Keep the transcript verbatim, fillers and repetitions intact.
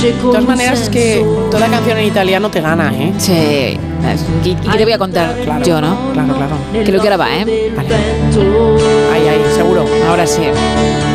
De todas maneras, es que toda la canción en italiano te gana, ¿eh? Sí. ¿Y, y qué te voy a contar? Claro, Yo, ¿no? Claro, claro. Creo que ahora va, ¿eh? Vale. Ahí, ahí, seguro. Ahora sí.